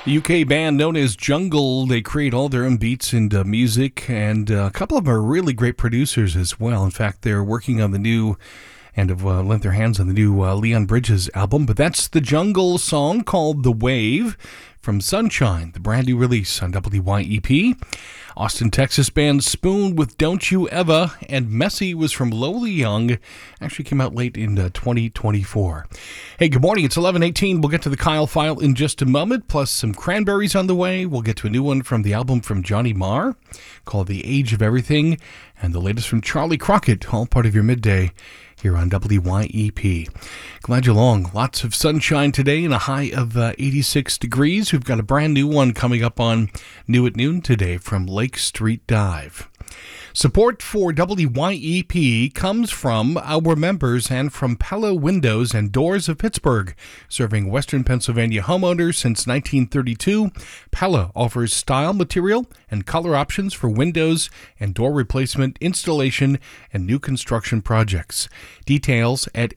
The UK band known as Jungle, they create all their own beats and music, and a couple of them are really great producers as well. In fact, they're working on the new and have lent their hands on the new Leon Bridges album. But that's the Jungle song called The Wave from Sunshine, the brand new release on WYEP. Austin, Texas band Spoon with Don't You Ever, and Messy was from Lola Young. Actually came out late in 2024. Hey, good morning. It's 11:18. We'll get to the Kyle File in just a moment, plus some Cranberries on the way. We'll get to a new one from the album from Johnny Marr called The Age of Everything, and the latest from Charlie Crockett, all part of your midday here on WYEP. Glad you're along. Lots of sunshine today and a high of 86 degrees. We've got a brand new one coming up on New at Noon today from Lake Street Dive. Support for WYEP comes from our members and from Pella Windows and Doors of Pittsburgh. Serving Western Pennsylvania homeowners since 1932, Pella offers style, material, and color options for windows and door replacement, installation, and new construction projects. Details at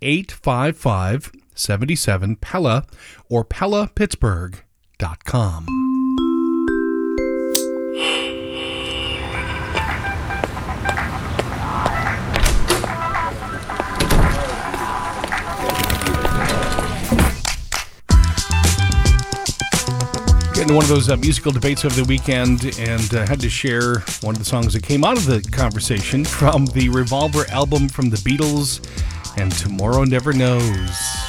855-77 Pella or PellaPittsburgh.com. Getting one of those musical debates over the weekend, and had to share one of the songs that came out of the conversation from the Revolver album from the Beatles, and Tomorrow Never Knows.